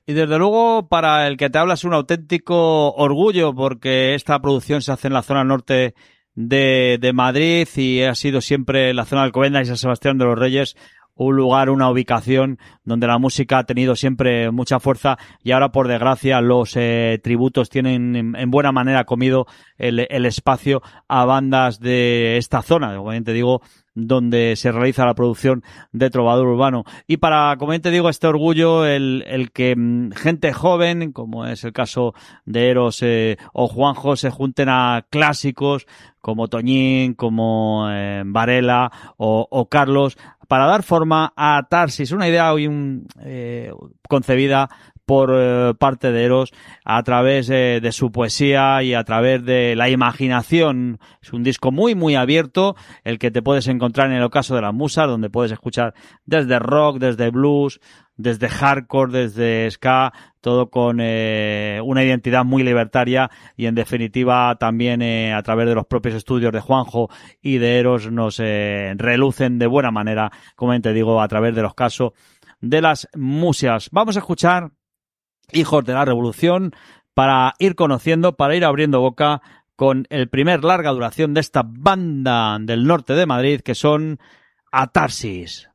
Y desde luego para el que te habla es un auténtico orgullo porque esta producción se hace en la zona norte de Madrid y ha sido siempre la zona de Alcobendas y San Sebastián de los Reyes un lugar, una ubicación donde la música ha tenido siempre mucha fuerza y ahora por desgracia los tributos tienen en buena manera comido el espacio a bandas de esta zona, como bien te digo, donde se realiza la producción de Trovador Urbano. Y para, como bien te digo, este orgullo, el que gente joven, como es el caso de Eros o Juanjo, se junten a clásicos como Toñín, como Varela o Carlos, para dar forma a Tarsis, una idea hoy concebida por parte de Eros a través de su poesía y a través de la imaginación. Es un disco muy abierto, el que te puedes encontrar en el Ocaso de las Musas, donde puedes escuchar desde rock, desde blues, desde hardcore, desde ska, todo con una identidad muy libertaria y en definitiva también a través de los propios estudios de Juanjo y de Eros nos relucen de buena manera, como te digo, a través del Ocaso de las Musas. Vamos a escuchar Hijos de la Revolución para ir conociendo, para ir abriendo boca con el primer larga duración de esta banda del norte de Madrid que son Atarsis.